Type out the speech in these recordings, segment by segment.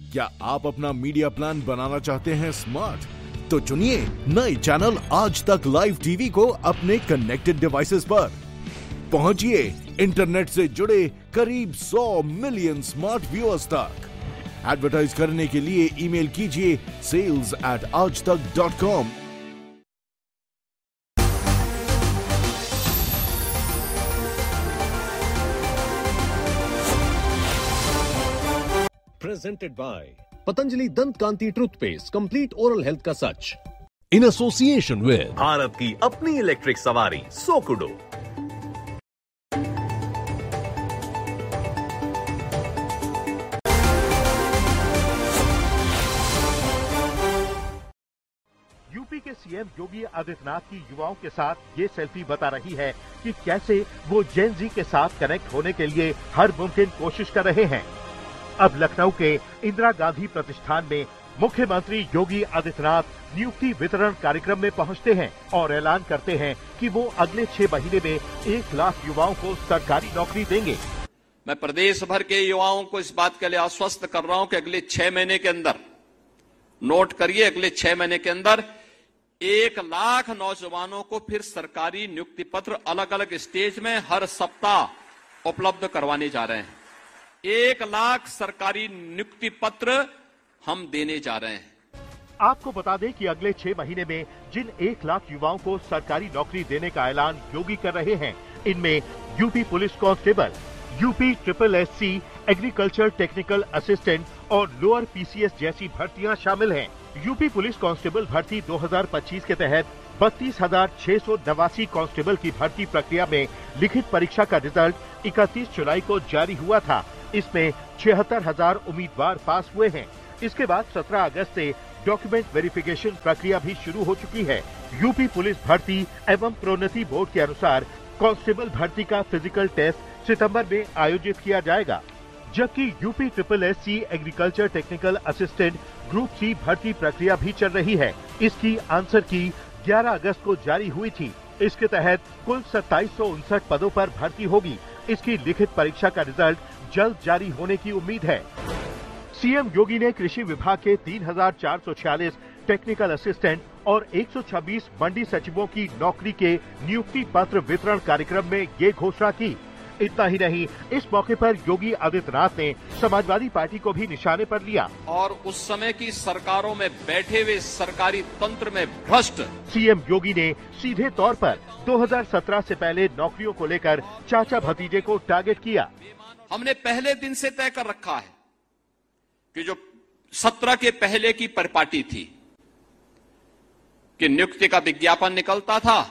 क्या आप अपना मीडिया प्लान बनाना चाहते हैं स्मार्ट? तो चुनिए नए चैनल आज तक लाइव टीवी को अपने कनेक्टेड डिवाइसेस पर। पहुंचिए इंटरनेट से जुड़े करीब 100 मिलियन स्मार्ट व्यूअर्स तक। एडवर्टाइज करने के लिए ईमेल कीजिए sales@aajtak.com। Presented by Patanjali Dant Kanti Toothpaste, complete oral health का सच। In association with भारत की अपनी इलेक्ट्रिक सवारी सोकुडो। यूपी के सीएम योगी आदित्यनाथ की युवाओं के साथ ये सेल्फी बता रही है कि कैसे वो जेन जी के साथ कनेक्ट होने के लिए हर मुमकिन कोशिश कर रहे हैं। अब लखनऊ के इंदिरा गांधी प्रतिष्ठान में मुख्यमंत्री योगी आदित्यनाथ नियुक्ति वितरण कार्यक्रम में पहुंचते हैं और ऐलान करते हैं कि वो अगले 6 महीने में 1 लाख युवाओं को सरकारी नौकरी देंगे। मैं प्रदेश भर के युवाओं को इस बात के लिए आश्वस्त कर रहा हूं कि अगले 6 महीने के अंदर, नोट करिए, अगले 6 महीने के अंदर 1 लाख नौजवानों को फिर सरकारी नियुक्ति पत्र अलग अलग स्टेज में हर सप्ताह उपलब्ध करवाने जा रहे हैं। 1 लाख सरकारी नियुक्ति पत्र हम देने जा रहे हैं। आपको बता दें कि अगले 6 महीने में जिन 1 लाख युवाओं को सरकारी नौकरी देने का ऐलान योगी कर रहे हैं, इनमें UP police constable, UP SSSC, agriculture technical assistant और लोअर PCS जैसी भर्तियां शामिल हैं। यूपी पुलिस कांस्टेबल भर्ती 2025 के तहत 32,689 कांस्टेबल की भर्ती प्रक्रिया में लिखित परीक्षा का रिजल्ट 31 जुलाई को जारी हुआ था। इसमें 76,000 उम्मीदवार पास हुए हैं। इसके बाद 17 अगस्त से डॉक्यूमेंट वेरिफिकेशन प्रक्रिया भी शुरू हो चुकी है। यूपी पुलिस भर्ती एवं प्रोन्नति बोर्ड के अनुसार कांस्टेबल भर्ती का फिजिकल टेस्ट सितंबर में आयोजित किया जाएगा, जबकि UP SSSC agriculture technical assistant group C भर्ती प्रक्रिया भी चल रही है। इसकी आंसर की 11 अगस्त को जारी हुई थी। इसके तहत कुल 2759 पदों पर भर्ती होगी। इसकी लिखित परीक्षा का रिजल्ट जल्द जारी होने की उम्मीद है। सीएम योगी ने कृषि विभाग के 3,446 टेक्निकल असिस्टेंट और 126 मंडी सचिवों की नौकरी के नियुक्ति पत्र वितरण कार्यक्रम में ये घोषणा की। इतना ही नहीं, इस मौके पर योगी आदित्यनाथ ने समाजवादी पार्टी को भी निशाने पर लिया और उस समय की सरकारों में बैठे हुए सरकारी तंत्र में भ्रष्ट सीएम योगी ने सीधे तौर पर 2017 से पहले नौकरियों को लेकर चाचा भतीजे को टारगेट किया। हमने पहले दिन से तय कर रखा है कि जो 17 के पहले की परिपाटी थी कि नियुक्ति का विज्ञापन निकलता था,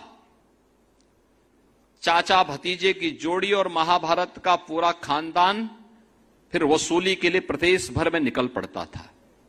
चाचा भतीजे की जोड़ी और महाभारत का पूरा खानदान फिर वसूली के लिए प्रदेश भर में निकल पड़ता था।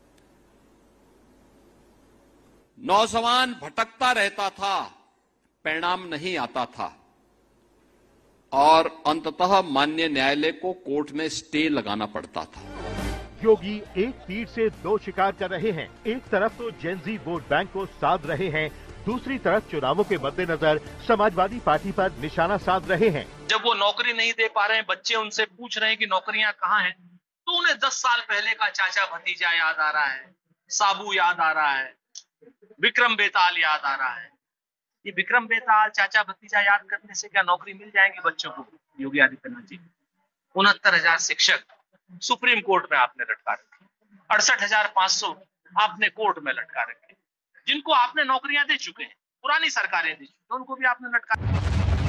नौजवान भटकता रहता था, परिणाम नहीं आता था और अंततः माननीय न्यायालय को कोर्ट में स्टे लगाना पड़ता था। योगी एक तीर से 2 शिकार कर रहे हैं। एक तरफ तो जेनजी वोट बैंक को साध रहे हैं, दूसरी तरफ चुनावों के मद्देनजर समाजवादी पार्टी पर निशाना साध रहे हैं। जब वो नौकरी नहीं दे पा रहे हैं, बच्चे उनसे पूछ रहे हैं कि नौकरियां कहाँ हैं, तो उन्हें 10 साल पहले का चाचा भतीजा याद आ रहा है, साबू याद आ रहा है, विक्रम बेताल याद आ रहा है। ये विक्रम बेताल चाचा भतीजा याद करने से क्या नौकरी मिल जाएगी बच्चों को? योगी आदित्यनाथ जी, 69,000 शिक्षक सुप्रीम कोर्ट में आपने लटका रखे, 68,500 आपने कोर्ट में लटका रखे, जिनको आपने नौकरियां दे चुके हैं, पुरानी सरकारें दी चुकी, उनको भी आपने लटका